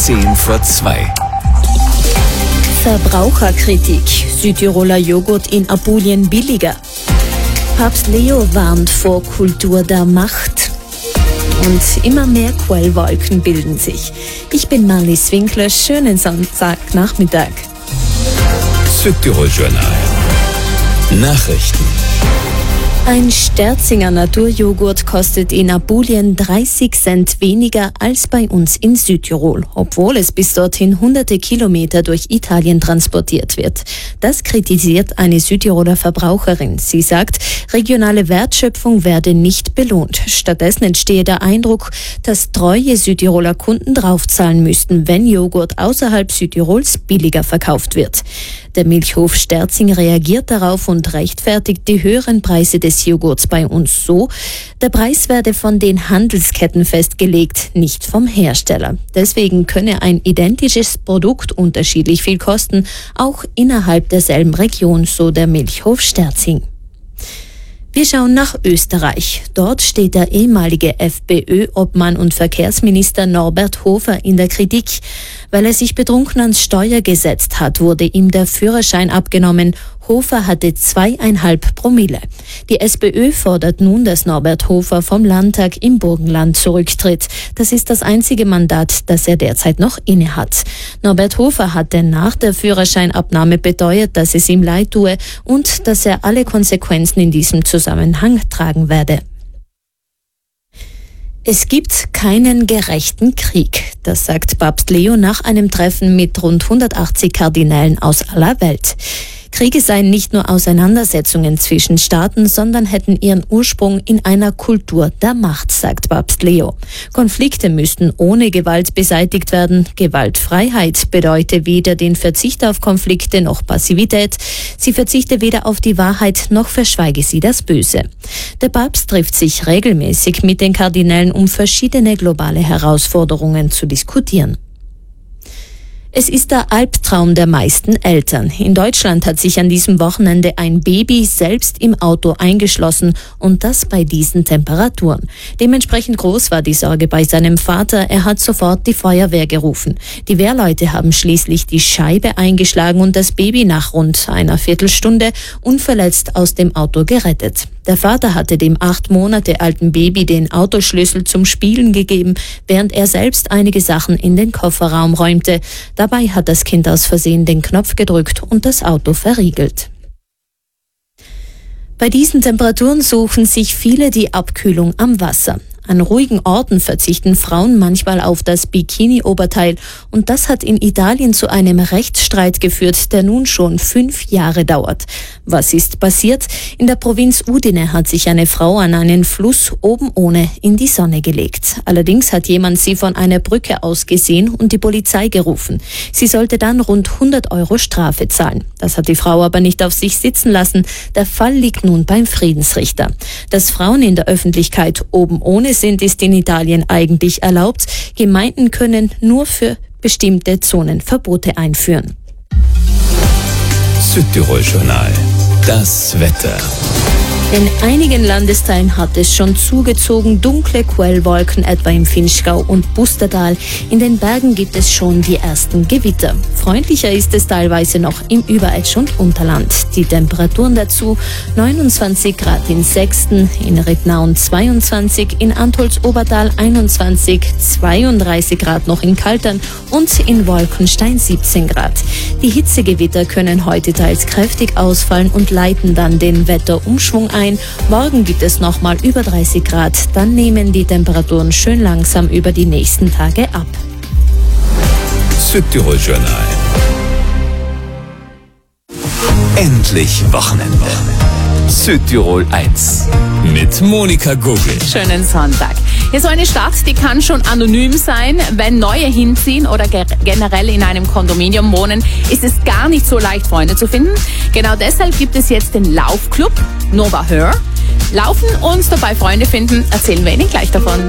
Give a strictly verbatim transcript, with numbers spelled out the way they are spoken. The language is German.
zehn vor zwei. Verbraucherkritik. Südtiroler Joghurt in Apulien billiger. Papst Leo warnt vor Kultur der Macht. Und immer mehr Quellwolken bilden sich. Ich bin Marlies Winkler. Schönen Sonntagnachmittag. Südtirol Journal. Nachrichten. Ein Sterzinger Naturjoghurt kostet in Apulien dreißig Cent weniger als bei uns in Südtirol, obwohl es bis dorthin hunderte Kilometer durch Italien transportiert wird. Das kritisiert eine Südtiroler Verbraucherin. Sie sagt, regionale Wertschöpfung werde nicht belohnt. Stattdessen entstehe der Eindruck, dass treue Südtiroler Kunden draufzahlen müssten, wenn Joghurt außerhalb Südtirols billiger verkauft wird. Der Milchhof Sterzing reagiert darauf und rechtfertigt die höheren Preise des Joghurts bei uns so: Der Preis werde von den Handelsketten festgelegt, nicht vom Hersteller. Deswegen könne ein identisches Produkt unterschiedlich viel kosten, auch innerhalb derselben Region, so der Milchhof Sterzing. Wir schauen nach Österreich. Dort steht der ehemalige FPÖ-Obmann und Verkehrsminister Norbert Hofer in der Kritik. Weil er sich betrunken ans Steuer gesetzt hat, wurde ihm der Führerschein abgenommen. Hofer hatte zweieinhalb Promille. Die SPÖ fordert nun, dass Norbert Hofer vom Landtag im Burgenland zurücktritt. Das ist das einzige Mandat, das er derzeit noch innehat. Norbert Hofer hatte nach der Führerscheinabnahme beteuert, dass es ihm leid tue und dass er alle Konsequenzen in diesem Zusammenhang tragen werde. Es gibt keinen gerechten Krieg, das sagt Papst Leo nach einem Treffen mit rund hundertachtzig Kardinälen aus aller Welt. Kriege seien nicht nur Auseinandersetzungen zwischen Staaten, sondern hätten ihren Ursprung in einer Kultur der Macht, sagt Papst Leo. Konflikte müssten ohne Gewalt beseitigt werden. Gewaltfreiheit bedeute weder den Verzicht auf Konflikte noch Passivität. Sie verzichte weder auf die Wahrheit noch verschweige sie das Böse. Der Papst trifft sich regelmäßig mit den Kardinälen, um verschiedene globale Herausforderungen zu diskutieren. Es ist der Albtraum der meisten Eltern. In Deutschland hat sich an diesem Wochenende ein Baby selbst im Auto eingeschlossen und das bei diesen Temperaturen. Dementsprechend groß war die Sorge bei seinem Vater. Er hat sofort die Feuerwehr gerufen. Die Wehrleute haben schließlich die Scheibe eingeschlagen und das Baby nach rund einer Viertelstunde unverletzt aus dem Auto gerettet. Der Vater hatte dem acht Monate alten Baby den Autoschlüssel zum Spielen gegeben, während er selbst einige Sachen in den Kofferraum räumte. Dabei hat das Kind aus Versehen den Knopf gedrückt und das Auto verriegelt. Bei diesen Temperaturen suchen sich viele die Abkühlung am Wasser. An ruhigen Orten verzichten Frauen manchmal auf das Bikini-Oberteil und das hat in Italien zu einem Rechtsstreit geführt, der nun schon fünf Jahre dauert. Was ist passiert? In der Provinz Udine hat sich eine Frau an einen Fluss oben ohne in die Sonne gelegt. Allerdings hat jemand sie von einer Brücke aus gesehen und die Polizei gerufen. Sie sollte dann rund hundert Euro Strafe zahlen. Das hat die Frau aber nicht auf sich sitzen lassen. Der Fall liegt nun beim Friedensrichter. Dass Frauen in der Öffentlichkeit oben ohne sind, ist in Italien eigentlich erlaubt. Gemeinden können nur für bestimmte Zonen Verbote einführen. Südtirol Journal. Das Wetter. In einigen Landesteilen hat es schon zugezogen, dunkle Quellwolken etwa im Vinschgau und Pustertal. In den Bergen gibt es schon die ersten Gewitter. Freundlicher ist es teilweise noch im Überetsch und Unterland. Die Temperaturen dazu: neunundzwanzig Grad in Sexten, in Rittnauen zweiundzwanzig, in Antholz-Obertal einundzwanzig, zweiunddreißig Grad noch in Kaltern und in Wolkenstein siebzehn Grad. Die Hitzegewitter können heute teils kräftig ausfallen und leiten dann den Wetterumschwung ein. Morgen gibt es nochmal über dreißig Grad, dann nehmen die Temperaturen schön langsam über die nächsten Tage ab. Südtirol Journal. Endlich Wochenende. Südtirol eins mit Monika Gogel. Schönen Sonntag. Ja, so eine Stadt, die kann schon anonym sein. Wenn Neue hinziehen oder ge- generell in einem Kondominium wohnen, ist es gar nicht so leicht, Freunde zu finden. Genau deshalb gibt es jetzt den Laufclub Nova Her. Laufen und dabei Freunde finden, erzählen wir Ihnen gleich davon.